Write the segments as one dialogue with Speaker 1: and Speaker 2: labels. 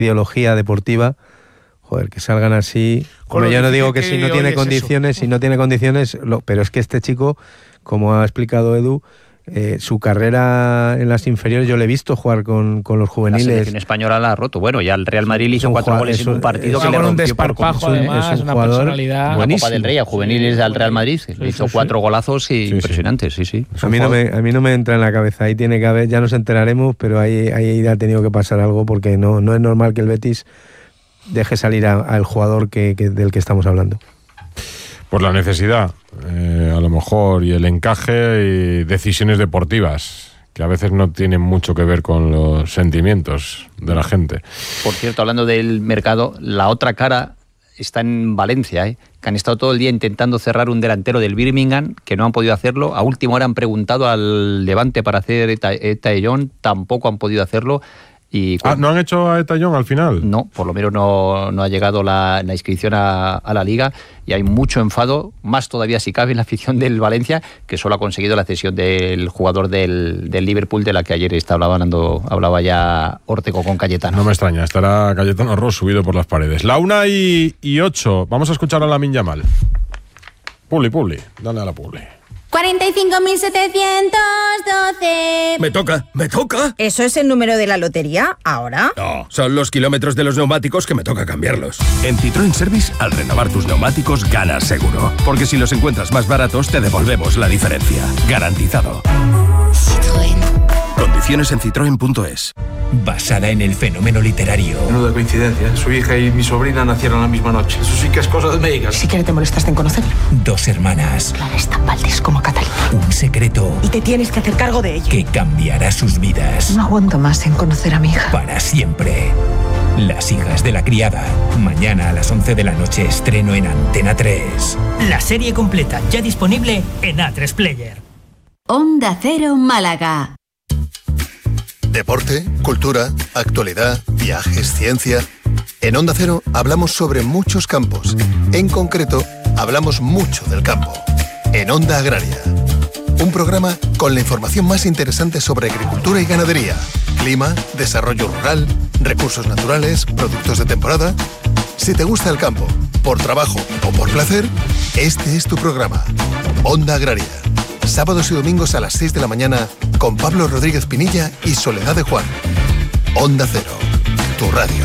Speaker 1: ideología deportiva, joder, que salgan así. Como yo no digo que si no tiene condiciones, pero es que este chico, como ha explicado Edu, su carrera en las inferiores, yo le he visto jugar con los juveniles.
Speaker 2: La selección española la ha roto. Bueno, ya el Real Madrid le hizo 4 goles en un partido que le rompió
Speaker 3: un desparpajo, además,
Speaker 1: es un
Speaker 3: una
Speaker 1: jugador
Speaker 3: personalidad.
Speaker 2: buenísimo. La Copa del Rey a juveniles al Real Madrid le hizo 4 golazos impresionantes, sí.
Speaker 1: A mí no me entra en la cabeza. Ahí tiene que haber, ya nos enteraremos, pero ahí ha tenido que pasar algo, porque no es normal que el Betis deje salir al jugador del que estamos hablando.
Speaker 4: Por la necesidad, a lo mejor, y el encaje y decisiones deportivas, que a veces no tienen mucho que ver con los sentimientos de la gente.
Speaker 2: Por cierto, hablando del mercado, la otra cara está en Valencia, que han estado todo el día intentando cerrar un delantero del Birmingham, que no han podido hacerlo. A última hora han preguntado al Levante para hacer Etaellón, tampoco han podido hacerlo.
Speaker 4: ¿No han hecho a Etaellón al final?
Speaker 2: No, por lo menos no ha llegado la inscripción a la Liga, y hay mucho enfado, más todavía si cabe, en la afición del Valencia, que solo ha conseguido la cesión del jugador del Liverpool, de la que ayer hablaba ya Ortego con Cayetano.
Speaker 4: No me extraña, estará Cayetano Ross subido por las paredes. La 1:08, vamos a escuchar a Lamine Yamal. Publi, dale a la publi.
Speaker 5: 45.712.
Speaker 6: Me toca.
Speaker 5: ¿Eso es el número de la lotería ahora?
Speaker 6: No, son los kilómetros de los neumáticos que me toca cambiarlos. En Citroën Service, al renovar tus neumáticos, ganas seguro. Porque si los encuentras más baratos, te devolvemos la diferencia. Garantizado.
Speaker 5: Citroën.
Speaker 6: Condiciones en citroen.es.
Speaker 7: Basada en el fenómeno literario.
Speaker 8: Menuda coincidencia. Su hija y mi sobrina nacieron la misma noche. Eso sí que es cosa de médicas.
Speaker 5: Si quieres te molestaste en conocerlo.
Speaker 7: 2 hermanas.
Speaker 5: Claras tan Valdés como Catalina.
Speaker 7: Un secreto.
Speaker 5: Y te tienes que hacer cargo de ello.
Speaker 7: Que cambiará sus vidas.
Speaker 5: No aguanto más en conocer a mi hija.
Speaker 7: Para siempre. Las hijas de la criada. Mañana a las 11 de la noche estreno en Antena 3.
Speaker 9: La serie completa ya disponible en A3 Player.
Speaker 10: Onda Cero Málaga.
Speaker 11: Deporte, cultura, actualidad, viajes, ciencia. En Onda Cero hablamos sobre muchos campos. En concreto, hablamos mucho del campo. En Onda Agraria. Un programa con la información más interesante sobre agricultura y ganadería, clima, desarrollo rural, recursos naturales, productos de temporada. Si te gusta el campo, por trabajo o por placer, este es tu programa. Onda Agraria. Sábados y domingos a las 6 de la mañana con Pablo Rodríguez Pinilla y Soledad de Juan. Onda Cero, tu radio.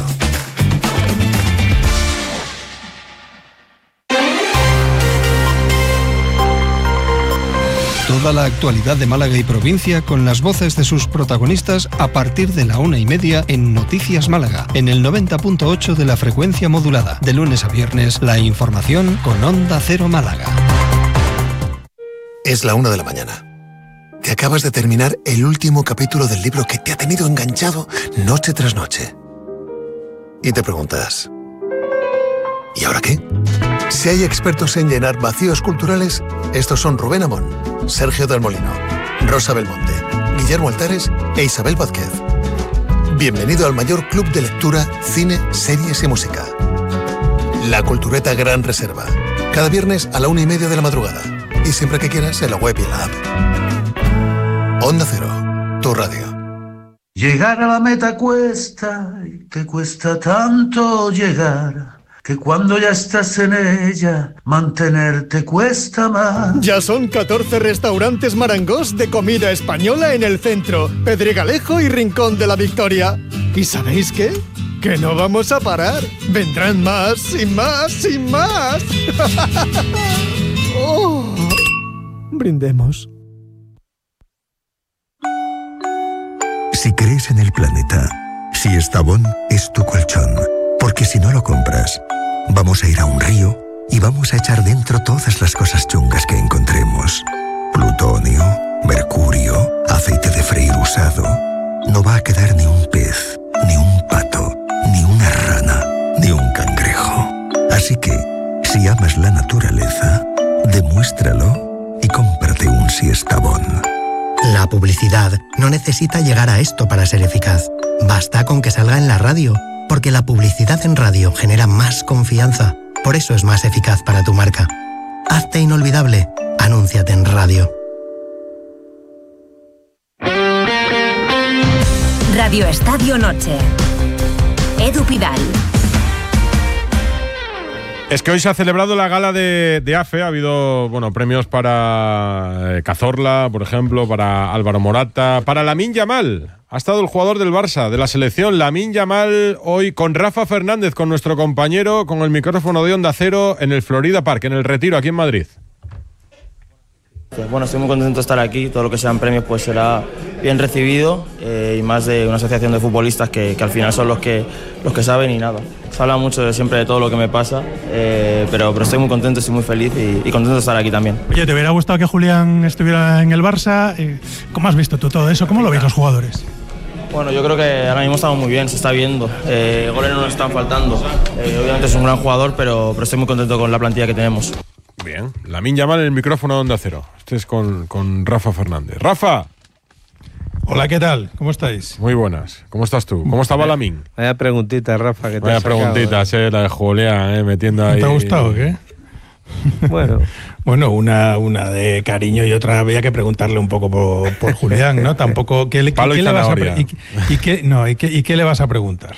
Speaker 12: Toda la actualidad de Málaga y provincia con las voces de sus protagonistas a partir de la 1:30 en Noticias Málaga, en el 90.8 de la frecuencia modulada. De lunes a viernes, la información con Onda Cero Málaga.
Speaker 11: Es la 1 de la mañana. Te acabas de terminar el último capítulo del libro que te ha tenido enganchado noche tras noche. Y te preguntas, ¿y ahora qué? Si hay expertos en llenar vacíos culturales, estos son Rubén Amón, Sergio del Molino, Rosa Belmonte, Guillermo Altares e Isabel Vázquez. Bienvenido al mayor club de lectura, cine, series y música. La Cultureta Gran Reserva. Cada viernes a la 1:30 de la madrugada. Y siempre que quieras en la web y en la app. Onda Cero, tu radio.
Speaker 13: Llegar a la meta cuesta, y te cuesta tanto llegar, que cuando ya estás en ella, mantenerte cuesta más.
Speaker 14: Ya son 14 restaurantes Marangós de comida española en el centro, Pedregalejo y Rincón de la Victoria. ¿Y sabéis qué? Que no vamos a parar. Vendrán más y más y más. Oh. Brindemos.
Speaker 15: Si crees en el planeta, si Estavón es tu colchón, porque si no lo compras, vamos a ir a un río y vamos a echar dentro todas las cosas chungas que encontremos. Plutonio, mercurio, aceite de freír usado. No va a quedar ni un pez, ni un pato, ni una rana, ni un cangrejo. Así que, si amas la naturaleza, demuéstralo y cómprate un Siestabón.
Speaker 16: La publicidad no necesita llegar a esto para ser eficaz. Basta con que salga en la radio, porque la publicidad en radio genera más confianza. Por eso es más eficaz para tu marca. Hazte inolvidable. Anúnciate en radio.
Speaker 10: Radio Estadio Noche. Edu Pidal.
Speaker 4: Es que hoy se ha celebrado la gala de AFE, ha habido premios para Cazorla, por ejemplo, para Álvaro Morata, para Lamine Yamal. Ha estado el jugador del Barça, de la selección, Lamine Yamal, hoy con Rafa Fernández, con nuestro compañero, con el micrófono de Onda Cero en el Florida Park, en el Retiro, aquí en Madrid.
Speaker 3: Bueno, estoy muy contento de estar aquí, todo lo que sean premios pues será bien recibido y más de una asociación de futbolistas que al final son los que saben y nada. Se habla mucho siempre de todo lo que me pasa, pero estoy muy contento, estoy muy feliz y contento de estar aquí también.
Speaker 17: Oye, ¿te hubiera gustado que Julián estuviera en el Barça? ¿Cómo has visto tú todo eso? ¿Cómo lo veis los jugadores?
Speaker 3: Bueno, yo creo que ahora mismo estamos muy bien, se está viendo. Goles no nos están faltando. Obviamente es un gran jugador, pero estoy muy contento con la plantilla que tenemos.
Speaker 4: Bien, Lamine Yamal en el micrófono de Onda Cero. Este es con Rafa Fernández. ¡Rafa!
Speaker 17: Hola, ¿qué tal? ¿Cómo estáis?
Speaker 4: Muy buenas. ¿Cómo estás tú? ¿Cómo estaba Lamine?
Speaker 1: Vaya preguntita, Rafa, que te
Speaker 4: Vaya preguntitas, la de Julián, metiendo ahí.
Speaker 17: ¿Te ha gustado o qué? Bueno, una de cariño y otra había que preguntarle un poco por Julián, ¿no? Tampoco ¿qué le vas ¿qué le vas a preguntar?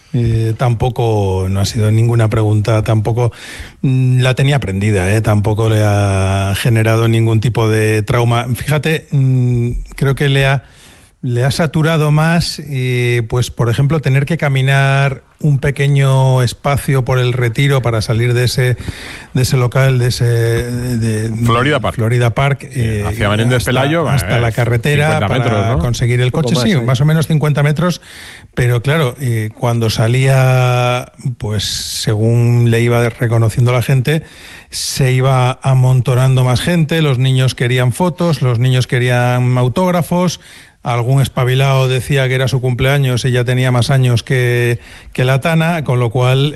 Speaker 17: Tampoco no ha sido ninguna pregunta, tampoco la tenía aprendida, tampoco le ha generado ningún tipo de trauma. Fíjate, creo que le ha saturado más, pues por ejemplo, tener que caminar un pequeño espacio por el Retiro para salir de ese local, de Florida Park,
Speaker 4: hacia Menéndez Pelayo,
Speaker 17: hasta la carretera para
Speaker 4: metros, ¿no?
Speaker 17: conseguir el coche,
Speaker 1: más,
Speaker 17: más o menos 50 metros, pero claro, cuando salía, pues según le iba reconociendo la gente, se iba amontonando más gente, los niños querían fotos, los niños querían autógrafos. Algún espabilado decía que era su cumpleaños y ya tenía más años que la Tana, con lo cual,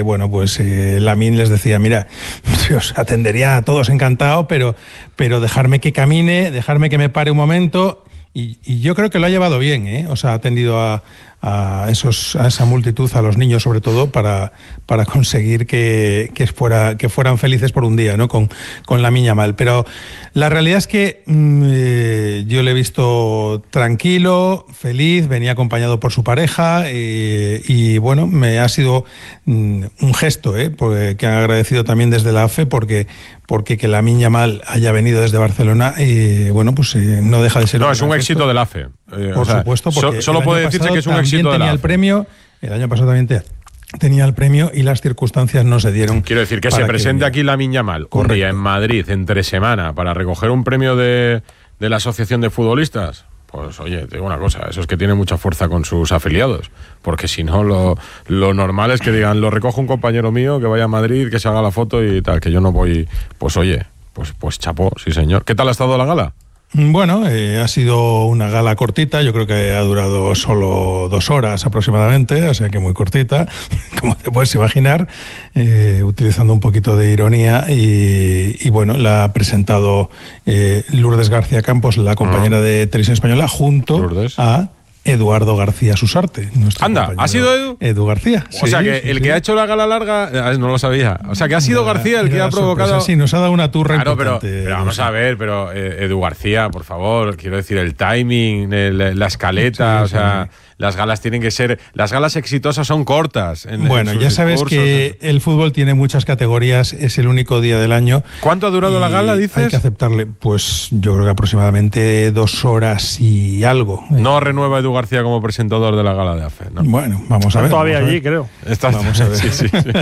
Speaker 17: Lamine les decía, mira, os atendería a todos encantado, pero dejarme que camine, dejarme que me pare un momento, y yo creo que lo ha llevado bien, o sea, ha atendido a esa multitud, a los niños sobre todo, para conseguir que fueran felices por un día, ¿no? Con Lamine Yamal. Pero la realidad es que yo le he visto tranquilo, feliz, venía acompañado por su pareja y bueno, me ha sido un gesto, que han agradecido también desde la AFE porque que Lamine Yamal haya venido desde Barcelona no deja de ser
Speaker 4: es un éxito de la AFE.
Speaker 17: Por supuesto, porque
Speaker 4: solo puede decirse que es un éxito de la AFE.
Speaker 17: El año pasado también tenía el premio y las circunstancias no se dieron.
Speaker 4: Quiero decir que se presente aquí Lamine Yamal un día en Madrid, entre semana, para recoger un premio de la Asociación de Futbolistas. Pues oye, te digo una cosa, eso es que tiene mucha fuerza con sus afiliados, porque si no lo normal es que digan, lo recoge un compañero mío, que vaya a Madrid, que se haga la foto y tal, que yo no voy. Pues oye, pues chapó, sí señor. ¿Qué tal ha estado la gala?
Speaker 17: Bueno, ha sido una gala cortita, yo creo que ha durado solo 2 horas aproximadamente, o sea que muy cortita, como te puedes imaginar, utilizando un poquito de ironía y bueno, la ha presentado Lourdes García Campos, la compañera de Televisión Española, junto a Eduardo García Susarte.
Speaker 4: Anda, ¿ha sido
Speaker 17: Edu García?
Speaker 4: O sea que el que ha hecho la gala larga, no lo sabía. O sea que ha sido García el que ha provocado.
Speaker 17: Sí, nos ha dado una turra
Speaker 4: importante. Pero vamos a ver, Edu García, por favor, quiero decir, el timing, la escaleta, o sea. Las galas tienen que ser. Las galas exitosas son cortas.
Speaker 17: Bueno, ya sabes que el fútbol tiene muchas categorías, es el único día del año.
Speaker 4: ¿Cuánto ha durado la gala, dices?
Speaker 17: Hay que aceptarle, pues yo creo que aproximadamente 2 horas y algo.
Speaker 4: No renueva Edu García como presentador de la gala de AFE, ¿no?
Speaker 17: Bueno, vamos a ver.
Speaker 18: Todavía allí, creo.
Speaker 17: Vamos a ver.
Speaker 4: Sí.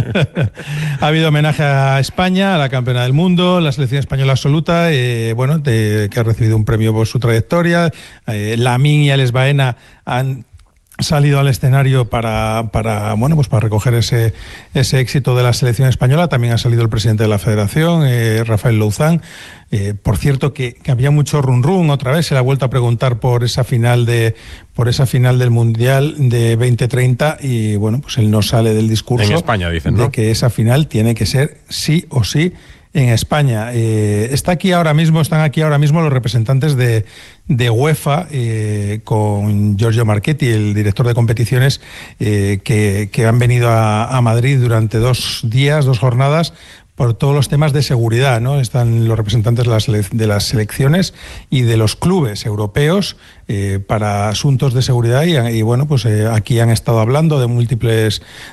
Speaker 17: Ha habido homenaje a España, a la campeona del mundo, la selección española absoluta, que ha recibido un premio por su trayectoria. Lamine y Alex Baena han salido al escenario para recoger ese éxito de la selección española. También ha salido el presidente de la Federación, Rafael Louzán. Por cierto, que había mucho run otra vez. Se le ha vuelto a preguntar por esa final del Mundial de 2030 y bueno, pues él no sale del discurso
Speaker 4: en España, dicen, ¿no?
Speaker 17: De que esa final tiene que ser sí o sí en España. Están aquí ahora mismo los representantes de UEFA con Giorgio Marchetti, el director de competiciones, que han venido a Madrid durante 2 días, 2 jornadas, por todos los temas de seguridad, ¿no? Están los representantes de las selecciones y de los clubes europeos para asuntos de seguridad y bueno, pues aquí han estado hablando de